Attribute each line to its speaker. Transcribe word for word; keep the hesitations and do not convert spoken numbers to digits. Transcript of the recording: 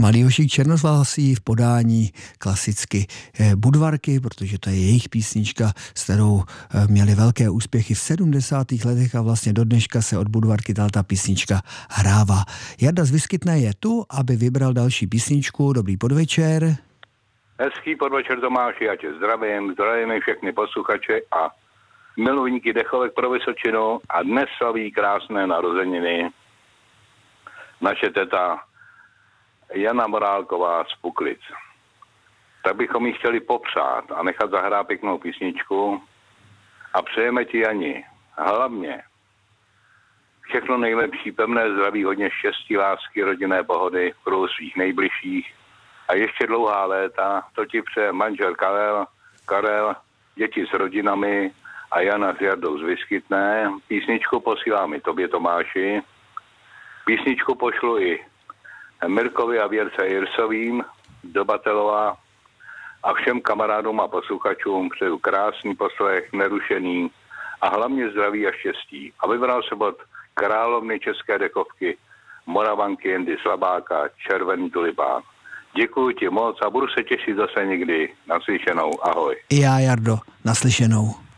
Speaker 1: Malý Jošík Černohlasý v podání klasicky Budvarky, protože to je jejich písnička, s kterou měli velké úspěchy v sedmdesátých letech a vlastně do dneška se od Budvarky ta písnička hrává. Jarda z Vyskytné je tu, aby vybral další písničku. Dobrý podvečer.
Speaker 2: Hezký podvečer, Tomáši, já tě zdravím, zdravím všechny posluchače a milovníky dechovek pro Vysočinu a dnes slaví krásné narozeniny naše teta Jana Morálková z Puklic. Tak bychom jí chtěli popřát a nechat zahrát pěknou písničku a přejeme ti, Jani, hlavně všechno nejlepší, pevné zdraví, hodně štěstí, lásky, rodinné pohody pro svých nejbližších a ještě dlouhá léta. To ti přeje manžel Karel, Karel, děti s rodinami a Jana s Jardou z Vyskytné. Písničku posílám i tobě, Tomáši. Písničku pošlu i Mirkovi a Věrce Jirsovým do Batelova a všem kamarádům a posluchačům přeju krásný poslech, nerušený a hlavně zdraví a štěstí. A vybral se od královny české dechovky Moravanky Jendy Slabáka Červený tulipán. Děkuji ti moc a budu se těšit zase někdy. Naslyšenou. Ahoj.
Speaker 1: I já, Jardo. Naslyšenou.